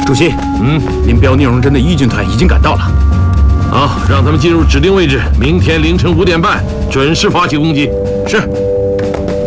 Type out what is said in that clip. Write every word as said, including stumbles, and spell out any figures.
主席， 嗯， 林彪聂荣臻的义军团已经赶到了。 好，让他们进入指定位置，明天凌晨五点半准时发起攻击。 是。